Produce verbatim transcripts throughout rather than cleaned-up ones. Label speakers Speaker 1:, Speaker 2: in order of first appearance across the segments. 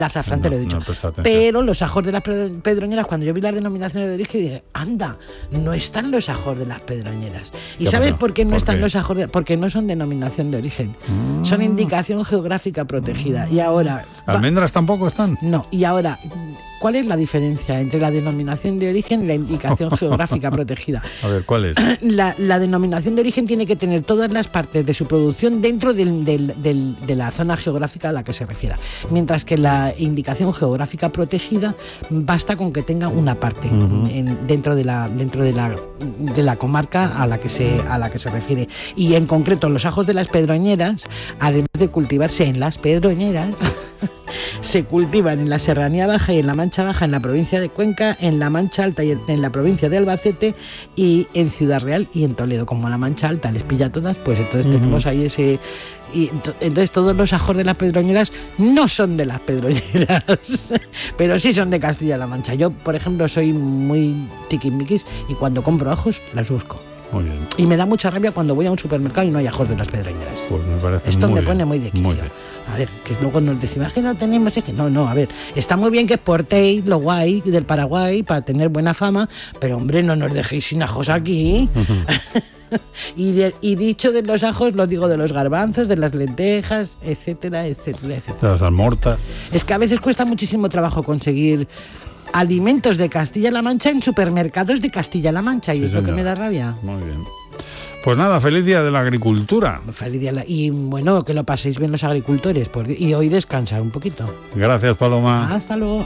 Speaker 1: El azafrán
Speaker 2: no,
Speaker 1: te lo he dicho.
Speaker 2: No
Speaker 1: pero los ajos de las pedroñeras, cuando yo vi las denominaciones de origen, dije, anda, no están los ajos de las pedroñeras. ¿Y sabes pasó? por qué no ¿Por están qué? los ajos? De, porque no son denominación de origen. Mm. Son indicación geográfica protegida. Y ahora...
Speaker 2: ¿Almendras va, tampoco están?
Speaker 1: No, y ahora... ¿Cuál es la diferencia entre la denominación de origen y la indicación geográfica protegida?
Speaker 2: A ver, ¿cuál es?
Speaker 1: La, la denominación de origen tiene que tener todas las partes de su producción dentro del, del, del, de la zona geográfica a la que se refiera. Mientras que la indicación geográfica protegida basta con que tenga una parte uh-huh. en, dentro, de la, dentro de, la, de la comarca a la, que se, a la que se refiere. Y en concreto, los ajos de las pedroñeras, además de cultivarse en las pedroñeras... se cultivan en la Serranía Baja y en la Mancha Baja, en la provincia de Cuenca, en la Mancha Alta y en la provincia de Albacete, y en Ciudad Real y en Toledo. Como la Mancha Alta les pilla todas, pues entonces uh-huh. tenemos ahí ese... Y entonces todos los ajos de las pedroñeras no son de las pedroñeras, pero sí son de Castilla-La Mancha. Yo, por ejemplo, soy muy tiquismiquis y cuando compro ajos las busco.
Speaker 2: Muy bien.
Speaker 1: Y me da mucha rabia cuando voy a un supermercado y no hay ajos de las pedroñeras.
Speaker 2: Pues me parece
Speaker 1: Esto
Speaker 2: muy
Speaker 1: me
Speaker 2: bien.
Speaker 1: pone muy de quicio.
Speaker 2: Muy bien.
Speaker 1: A ver, que luego nos decimos que no tenemos, es que no, no, a ver, está muy bien que exportéis lo guay del Paraguay para tener buena fama, pero hombre, no nos dejéis sin ajos aquí. Uh-huh. y, de, y dicho de los ajos, lo digo de los garbanzos, de las lentejas, etcétera, etcétera, etcétera.
Speaker 2: De las almortas.
Speaker 1: Es que a veces cuesta muchísimo trabajo conseguir alimentos de Castilla-La Mancha en supermercados de Castilla-La Mancha, y sí, es señor. Lo que me da rabia.
Speaker 2: Muy bien. Pues nada, feliz día de la agricultura.
Speaker 1: Feliz día. Y bueno, que lo paséis bien los agricultores. Porque, y hoy descansar un poquito.
Speaker 2: Gracias, Paloma.
Speaker 1: Hasta luego.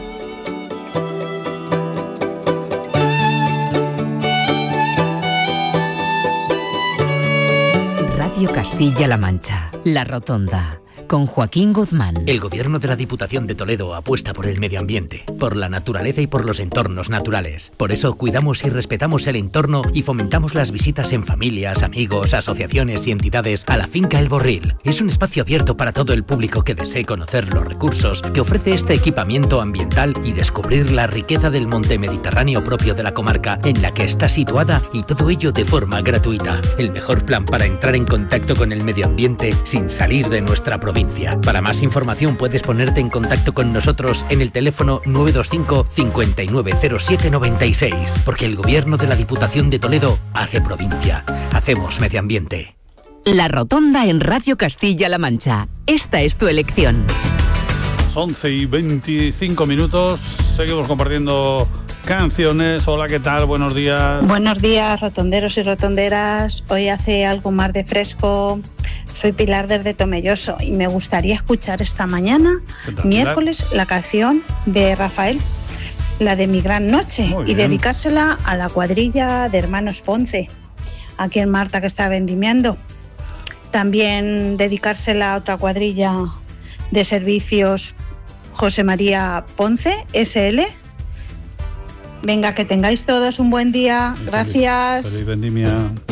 Speaker 3: Radio Castilla-La Mancha, La Rotonda. Con Joaquín Guzmán.
Speaker 4: El gobierno de la Diputación de Toledo apuesta por el medio ambiente, por la naturaleza y por los entornos naturales. Por eso cuidamos y respetamos el entorno y fomentamos las visitas en familias, amigos, asociaciones y entidades a la finca El Borril. Es un espacio abierto para todo el público que desee conocer los recursos que ofrece este equipamiento ambiental y descubrir la riqueza del monte mediterráneo propio de la comarca en la que está situada, y todo ello de forma gratuita. El mejor plan para entrar en contacto con el medio ambiente sin salir de nuestra provincia. Para más información puedes ponerte en contacto con nosotros en el teléfono nueve dos cinco, cinco nueve cero siete nueve seis, porque el gobierno de la Diputación de Toledo hace provincia, hacemos medio ambiente.
Speaker 3: La Rotonda en Radio Castilla-La Mancha. Esta es tu elección.
Speaker 2: once y veinticinco minutos, seguimos compartiendo canciones. Hola, ¿qué tal? Buenos días.
Speaker 5: Buenos días, rotonderos y rotonderas. Hoy hace algo más de fresco. Soy Pilar desde Tomelloso y me gustaría escuchar esta mañana, miércoles, la canción de Rafael, la de Mi Gran Noche, y dedicársela a la cuadrilla de hermanos Ponce, aquí en Marta, que está vendimiando. También dedicársela a otra cuadrilla de servicios, José María Ponce, S L. Venga, que tengáis todos un buen día. Gracias.
Speaker 2: Feliz vendimia.